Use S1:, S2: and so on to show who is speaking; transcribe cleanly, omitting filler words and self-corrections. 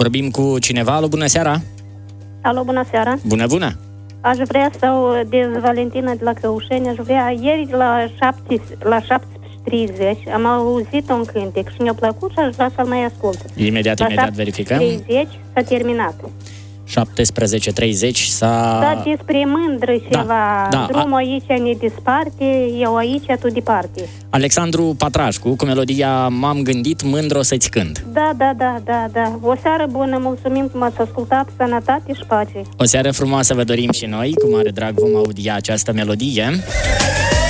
S1: Vorbim cu cineva. Alo, bună seara!
S2: Alo, bună seara!
S1: Bună, bună!
S2: Aș vrea să de Valentina de la Căușeni, aș vrea ieri la 7:30 am auzit un cântec și mi-a plăcut și aș vrea să-l mai ascult.
S1: Imediat verificăm.
S2: 7:30 s-a terminat.
S1: 17:30 s-a...
S2: Da, despre mândră ceva. Drumul aici ne desparte, eu aici, tu departe.
S1: Alexandru Patrașcu, cu melodia M-am gândit mândru să-ți cânt.
S2: Da. O seară bună, mulțumim că m-ați ascultat, sănătate și pace.
S1: O seară frumoasă vă dorim și noi, cu mare drag vom audia această melodie.